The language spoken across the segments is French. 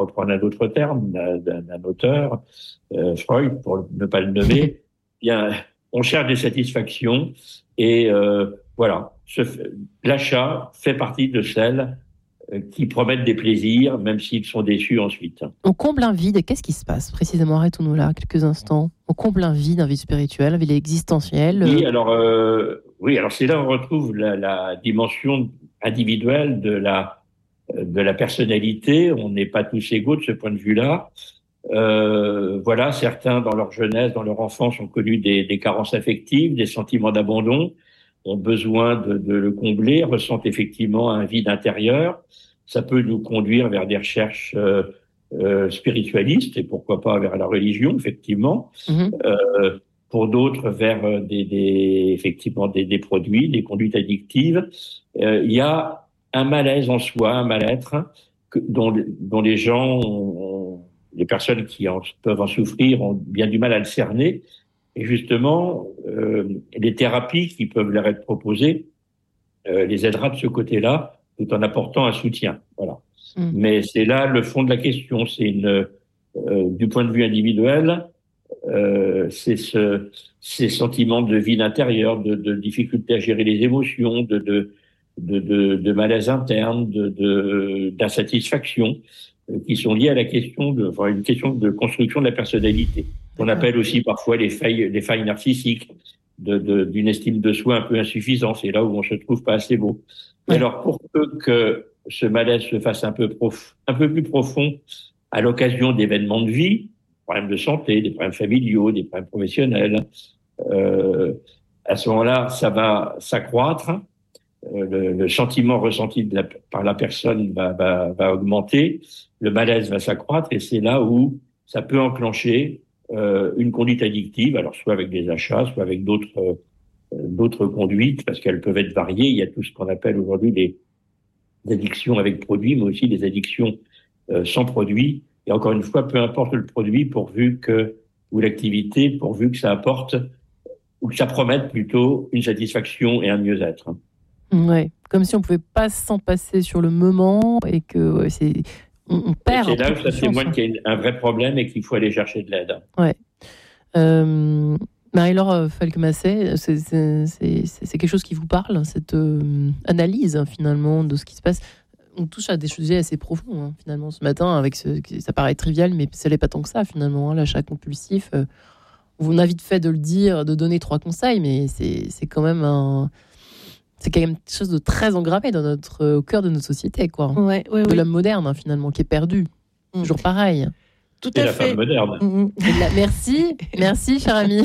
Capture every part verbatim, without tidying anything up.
reprendre un autre terme d'un, d'un auteur, euh, Freud, pour ne pas le nommer, bien, on cherche des satisfactions et euh, voilà, ce, l'achat fait partie de celles qui promettent des plaisirs, même s'ils sont déçus ensuite. On comble un vide, et qu'est-ce qui se passe précisément? Arrêtons-nous là quelques instants. On comble un vide, un vide spirituel, un vide existentiel. Oui, alors, euh, oui, alors c'est là où on retrouve la, la dimension individuelle de la, de la personnalité. On n'est pas tous égaux de ce point de vue-là. Euh, voilà, certains dans leur jeunesse, dans leur enfance, ont connu des, des carences affectives, des sentiments d'abandon, ont besoin de, de le combler, ressentent effectivement un vide intérieur. Ça peut nous conduire vers des recherches euh, euh, spiritualistes et pourquoi pas vers la religion, effectivement. Mmh. Euh, pour d'autres, vers des, des effectivement des, des produits, des conduites addictives. Euh, il y a un malaise en soi, un mal-être que, dont, dont les gens, ont, les personnes qui en, peuvent en souffrir, ont bien du mal à le cerner. Et justement, euh, les thérapies qui peuvent leur être proposées euh, les aidera de ce côté-là, tout en apportant un soutien. Voilà. Mmh. Mais c'est là le fond de la question. C'est une, euh, du point de vue individuel, euh, c'est ce, ces sentiments de vide intérieur, de, de difficulté à gérer les émotions, de, de, de, de, de malaise interne, de, de, d'insatisfaction, euh, qui sont liés à la question de, enfin, une question de construction de la personnalité. On appelle aussi parfois les failles, les failles narcissiques, de, de, d'une estime de soi un peu insuffisante. C'est là où on se trouve pas assez beau. Ouais. Et alors, pour peu que ce malaise se fasse un peu prof, un peu plus profond à l'occasion d'événements de vie, des problèmes de santé, des problèmes familiaux, des problèmes professionnels, euh, à ce moment-là, ça va s'accroître. Euh, le, le sentiment ressenti de la, par la personne va, va, va augmenter. Le malaise va s'accroître et c'est là où ça peut enclencher Euh, une conduite addictive, alors soit avec des achats, soit avec d'autres euh, d'autres conduites, parce qu'elles peuvent être variées. Il y a tout ce qu'on appelle aujourd'hui des, des addictions avec produits, mais aussi des addictions euh, sans produit. Et encore une fois, peu importe le produit, pourvu que ou l'activité, pourvu que ça apporte ou que ça promette plutôt une satisfaction et un mieux-être. Ouais, comme si on pouvait pas s'en passer sur le moment et que ouais, c'est on perd. Et c'est là où ça témoigne qu'il y a un vrai problème et qu'il faut aller chercher de l'aide. Ouais. Euh, Marie-Laure Falquemassé, c'est, c'est, c'est, c'est quelque chose qui vous parle, cette euh, analyse hein, finalement de ce qui se passe. On touche à des sujets assez profonds hein, finalement ce matin. Avec ce, ça paraît trivial, mais ça l'est pas tant que ça finalement. Hein, l'achat compulsif. Euh, on a vite fait de le dire, de donner trois conseils, mais c'est, c'est quand même un c'est quand même quelque chose de très engrammé dans notre, au cœur de notre société, quoi. Ouais, ouais, de oui. l'homme moderne, hein, finalement, qui est perdu. Mmh. Toujours pareil. Tout C'est à la fait. femme moderne. Mmh. La, merci, merci, cher ami.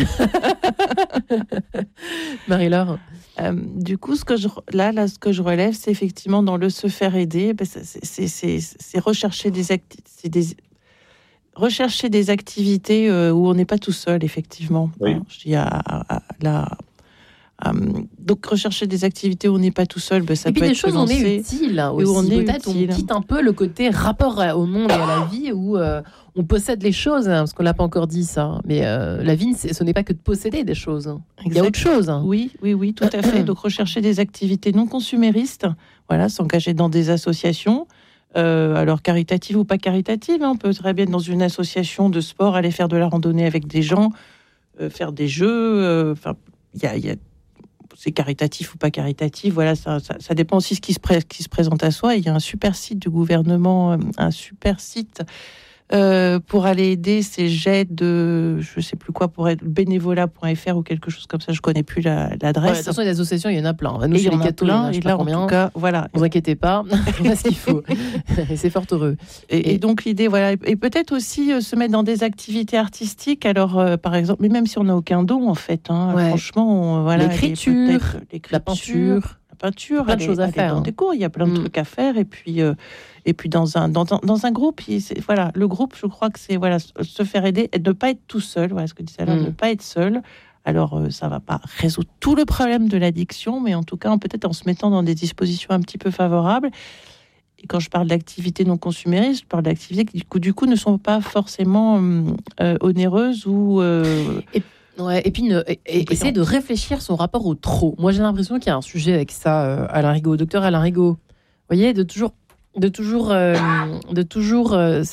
Marie-Laure. Euh, du coup, ce que je, là, là, ce que je relève, c'est effectivement dans le se faire aider, ben, c'est, c'est, c'est, c'est rechercher des activités. Des... Rechercher des activités euh, où on n'est pas tout seul, effectivement. Oui. Alors, je dis à, à, à la... Um, donc rechercher des activités où on n'est pas tout seul, ben ça et puis peut des être choses où on est utile aussi. Où on est peut-être utile. On quitte un peu le côté rapport au monde et à la vie où euh, on possède les choses, hein, parce qu'on l'a pas encore dit ça. Mais euh, la vie, ce n'est pas que de posséder des choses. Exact. Il y a autre chose. Hein. Oui, oui, oui, tout à fait. Donc rechercher des activités non consuméristes, voilà, s'engager dans des associations. Euh, alors caritatives ou pas caritatives, hein, on peut très bien dans une association de sport aller faire de la randonnée avec des gens, euh, faire des jeux. Enfin, euh, il y a, y a c'est caritatif ou pas caritatif, voilà, ça, ça, ça dépend aussi de ce qui se, pré- qui se présente à soi. Il y a un super site du gouvernement, un super site euh, pour aller aider ces jets de, je sais plus quoi, pour être bénévolat point f r ou quelque chose comme ça, je connais plus la, l'adresse. Ouais, de toute façon, les associations, il y en a plein. Nous, et il y en a cathos, plein, et là, en tout cas, voilà. Ne vous inquiétez pas, on a ce qu'il faut. Et c'est fort heureux. Et, et, et donc, l'idée, voilà, et peut-être aussi euh, se mettre dans des activités artistiques, alors, euh, par exemple, mais même si on n'a aucun don, en fait, hein, ouais. franchement, on, voilà. L'écriture, l'écriture, la peinture. peinture, plein de aller, choses à faire. Dans des cours, il y a plein de mmh. trucs à faire. Et puis, euh, et puis dans un dans, dans un groupe, c'est, voilà, le groupe, je crois que c'est voilà se faire aider et ne pas être tout seul. Voilà ce que disait Alain, mmh. ne pas être seul. Alors, euh, ça va pas résoudre tout le problème de l'addiction, mais en tout cas, peut-être en se mettant dans des dispositions un petit peu favorables. Et quand je parle d'activités non consuméristes, je parle d'activités qui du coup, du coup ne sont pas forcément euh, onéreuses ou euh, et... Ouais, et puis ne, et, et essayer de réfléchir son rapport au trop. Moi, j'ai l'impression qu'il y a un sujet avec ça, euh, Alain Rigaud, docteur Alain Rigaud. Vous voyez, de toujours, de toujours, euh, de toujours euh,